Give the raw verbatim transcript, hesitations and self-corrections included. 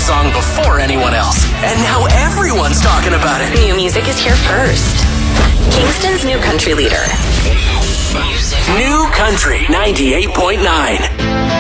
song before anyone else. And now everyone's talking about it. New music is here first. Kingston's new country leader. New Country ninety-eight point nine.